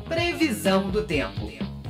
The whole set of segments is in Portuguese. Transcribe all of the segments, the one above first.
Previsão do tempo.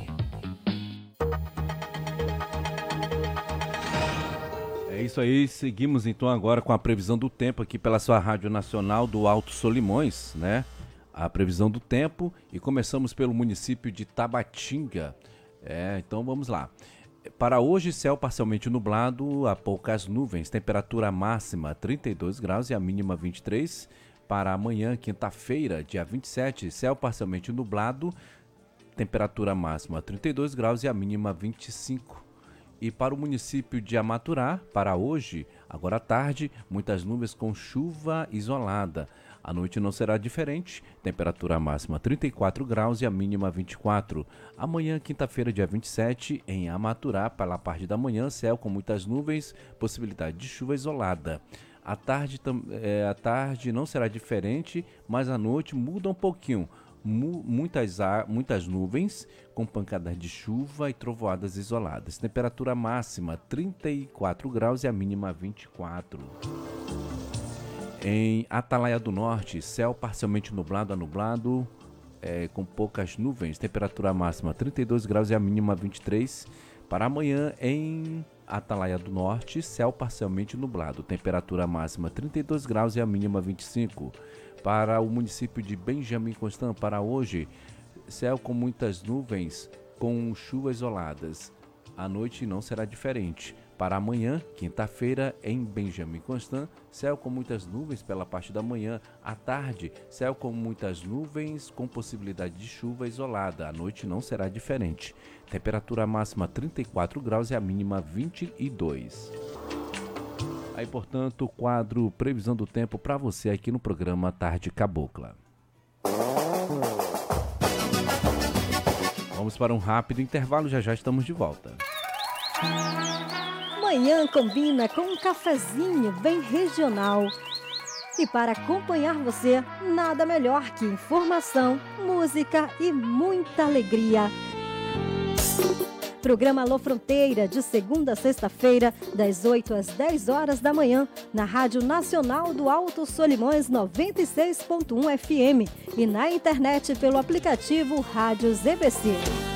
É isso aí, seguimos então agora com a previsão do tempo aqui pela sua Rádio Nacional do Alto Solimões, né? A previsão do tempo, e começamos pelo município de Tabatinga. Então vamos lá. Para hoje, céu parcialmente nublado, há poucas nuvens, temperatura máxima 32 graus e a mínima 23. Para amanhã, quinta-feira, dia 27, céu parcialmente nublado, temperatura máxima 32 graus e a mínima 25. E para o município de Amaturá, para hoje, agora à tarde, muitas nuvens com chuva isolada. A noite não será diferente, temperatura máxima 34 graus e a mínima 24. Amanhã, quinta-feira, dia 27, em Amaturá, pela parte da manhã, céu com muitas nuvens, possibilidade de chuva isolada. À tarde não será diferente, mas à noite muda um pouquinho. Muitas nuvens com pancadas de chuva e trovoadas isoladas. Temperatura máxima 34 graus e a mínima 24. Em Atalaia do Norte, céu parcialmente nublado a nublado, com poucas nuvens. Temperatura máxima 32 graus e a mínima 23. Para amanhã em Atalaia do Norte, céu parcialmente nublado. Temperatura máxima 32 graus e a mínima 25. Para o município de Benjamin Constant, para hoje, céu com muitas nuvens, com chuvas isoladas. A noite não será diferente. Para amanhã, quinta-feira, em Benjamin Constant, céu com muitas nuvens pela parte da manhã. À tarde, céu com muitas nuvens, com possibilidade de chuva isolada. A noite não será diferente. Temperatura máxima 34 graus e a mínima 22. Aí, portanto, o quadro Previsão do Tempo para você aqui no programa Tarde Cabocla. Vamos para um rápido intervalo, já estamos de volta. Manhã combina com um cafezinho bem regional. E para acompanhar você, nada melhor que informação, música e muita alegria. Programa Alô Fronteira, de segunda a sexta-feira, das 8 às 10 horas da manhã, na Rádio Nacional do Alto Solimões 96.1 FM e na internet pelo aplicativo Rádio ZBC.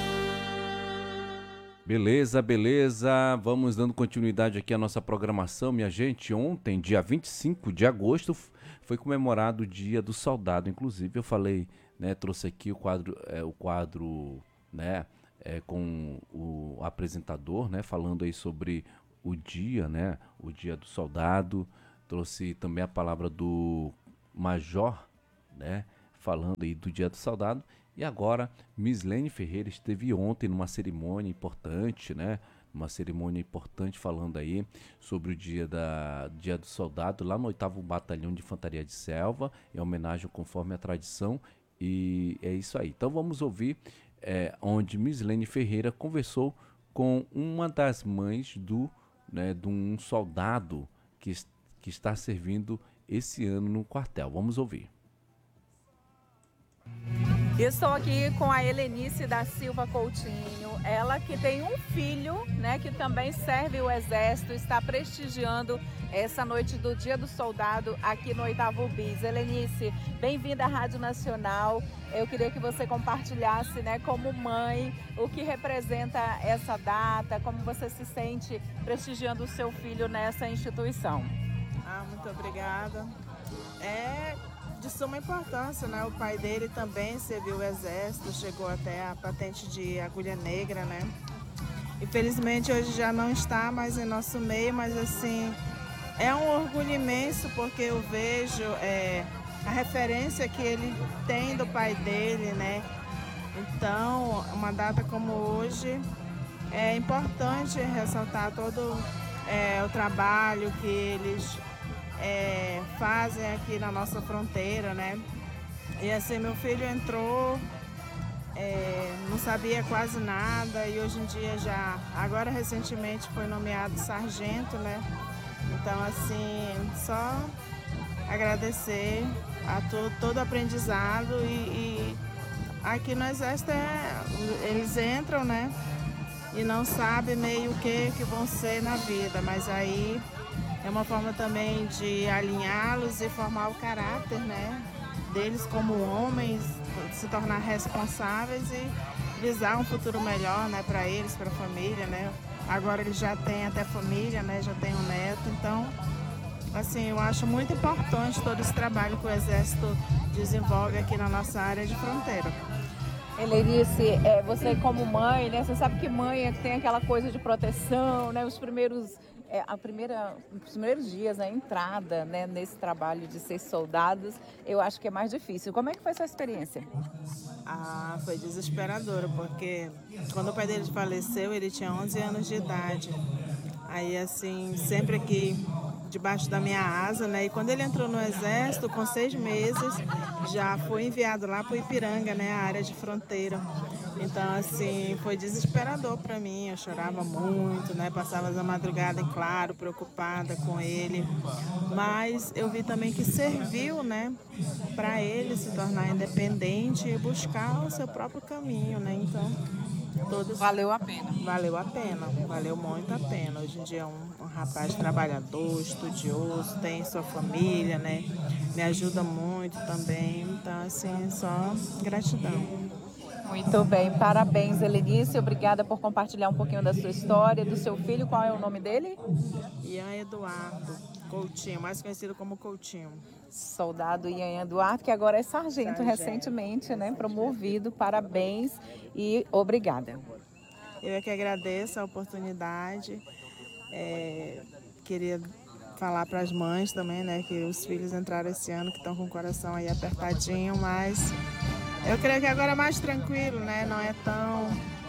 Beleza. Vamos dando continuidade aqui à nossa programação, minha gente. Ontem, dia 25 de agosto, foi comemorado o Dia do Soldado. Inclusive, eu falei, né, trouxe aqui o quadro, né, com o apresentador, né, falando aí sobre o dia, né, o Dia do Soldado. Trouxe também a palavra do Major, né, falando aí do Dia do Soldado. E agora, Mislene Ferreira esteve ontem numa cerimônia importante, né, falando aí sobre o Dia do Soldado, lá no 8º Batalhão de Infantaria de Selva, em homenagem conforme a tradição. E é isso aí. Então vamos ouvir onde Mislene Ferreira conversou com uma das mães de um soldado que está servindo esse ano no quartel. Vamos ouvir. Estou aqui com a Helenice da Silva Coutinho, ela que tem um filho, né, que também serve o Exército, está prestigiando essa noite do Dia do Soldado aqui no 8º BIS. Helenice, bem-vinda à Rádio Nacional. Eu queria que você compartilhasse, né, como mãe, o que representa essa data, como você se sente prestigiando o seu filho nessa instituição. Muito obrigada. É de suma importância, né? O pai dele também serviu o Exército, chegou até a patente de agulha negra, né? Infelizmente hoje já não está mais em nosso meio, mas assim, é um orgulho imenso porque eu vejo a referência que ele tem do pai dele, né? Então, uma data como hoje, é importante ressaltar todo o trabalho que eles fazem aqui na nossa fronteira, né? E assim, meu filho entrou, não sabia quase nada e hoje em dia agora recentemente foi nomeado sargento, né? Então assim, só agradecer a todo aprendizado e aqui no Exército eles entram, né? E não sabem meio o que vão ser na vida, mas aí é uma forma também de alinhá-los e formar o caráter, né, deles como homens se tornar responsáveis e visar um futuro melhor, né, para eles, para a família, né? Agora eles já têm até família, né, já tem um neto, então, assim, eu acho muito importante todo esse trabalho que o Exército desenvolve aqui na nossa área de fronteira. Helenice, você como mãe, né? Você sabe que mãe tem aquela coisa de proteção, né? Os primeiros dias, a entrada, né, nesse trabalho de ser soldados, eu acho que é mais difícil. Como é que foi a sua experiência? Ah, foi desesperadora, porque quando o pai dele faleceu, ele tinha 11 anos de idade. Aí, assim, sempre aqui debaixo da minha asa, né? E quando ele entrou no Exército, com 6 meses, já foi enviado lá para o Ipiranga, né? A área de fronteira. Então, assim, foi desesperador para mim. Eu chorava muito, né? Passava a madrugada em claro, preocupada com ele. Mas eu vi também que serviu, né? Para ele se tornar independente e buscar o seu próprio caminho, né? Então, todos... Valeu a pena. Valeu a pena, valeu muito a pena. Hoje em dia é um rapaz trabalhador, estudioso, tem sua família, né? Me ajuda muito também. Então, assim, só gratidão. Muito bem, parabéns, Helenice. Obrigada por compartilhar um pouquinho da sua história, do seu filho. Qual é o nome dele? Ian Eduardo Coutinho, mais conhecido como Coutinho. Soldado Ian Eduardo, que agora é sargento recentemente, né? Promovido. Parabéns e obrigada. Eu é que agradeço a oportunidade. Queria falar para as mães também, né? Que os filhos entraram esse ano, que estão com o coração aí apertadinho, mas eu creio que agora é mais tranquilo, né? Não é tão...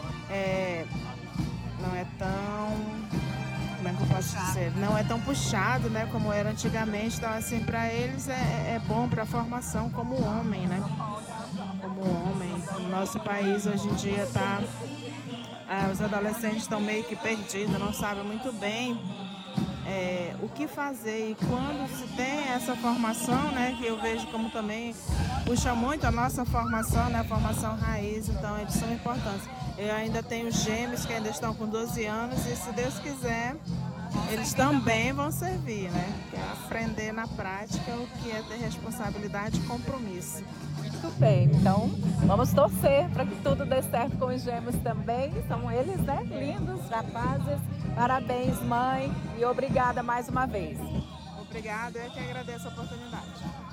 Como é que eu posso dizer? Não é tão puxado, né? Como era antigamente. Então, assim, para eles é bom para a formação como homem, né? Como homem. O nosso país hoje em dia está... os adolescentes estão meio que perdidos, não sabem muito bem o que fazer. E quando se tem essa formação, né, que eu vejo como também puxa muito a nossa formação, né, a formação raiz, então eles são importantes. Eu ainda tenho gêmeos que ainda estão com 12 anos e, se Deus quiser, eles também vão servir, né? Que é aprender na prática o que é ter responsabilidade e compromisso. Muito bem, então vamos torcer para que tudo dê certo com os gêmeos também. São eles, né? Lindos, rapazes. Parabéns, mãe, e obrigada mais uma vez. Obrigada, eu que agradeço a oportunidade.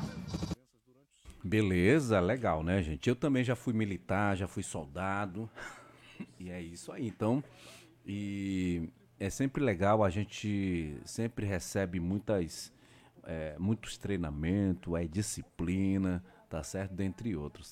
Beleza, legal, né, gente? Eu também já fui militar, já fui soldado. E é isso aí, então. E é sempre legal, a gente sempre recebe muitos treinamentos, disciplina, tá certo? Dentre outros.